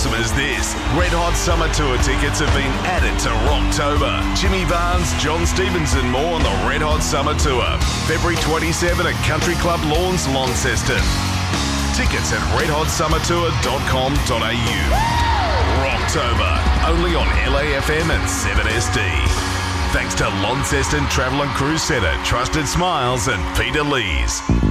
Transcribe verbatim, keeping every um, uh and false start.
awesome is this? Red Hot Summer Tour tickets have been added to Rocktober. Jimmy Barnes, John Stevens and more on the Red Hot Summer Tour. February twenty-seventh at Country Club Lawns, Launceston. Tickets at red hot summer tour dot com dot a u. Rocktober, only on L A F M and seven S D. Thanks to Launceston Travel and Cruise Centre, Trusted Smiles and Peter Lees.